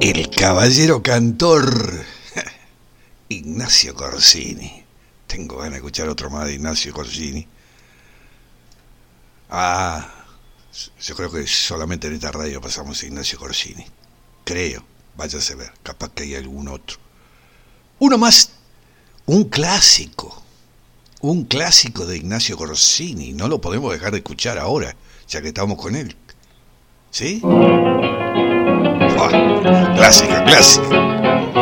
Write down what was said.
El caballero cantor Ignacio Corsini. Tengo ganas de escuchar otro más de Ignacio Corsini. Yo creo que solamente en esta radio pasamos a Ignacio Corsini. Creo, váyase a ver, capaz que hay algún otro. Uno más, un clásico de Ignacio Corsini. No lo podemos dejar de escuchar ahora, ya que estamos con él. ¿Sí? Clásico.